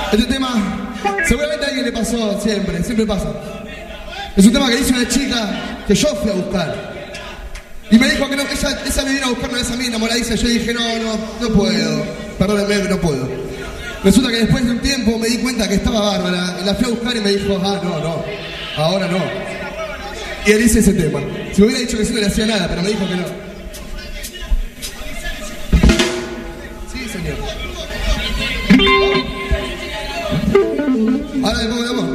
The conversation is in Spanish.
Este tema, seguramente a alguien le pasó siempre pasa. Es un tema que dice una chica que yo fui a buscar. Y me dijo que no, esa me vino a buscar una vez a mí enamoradiza. Yo dije, no puedo. Perdónenme, no puedo. Resulta que después de un tiempo me di cuenta que estaba bárbara. Y la fui a buscar y me dijo, no, ahora no. Y él hizo ese tema. Si me hubiera dicho que sí no le hacía nada, pero me dijo que no. Sí, señor. Ahora le pongo la voz.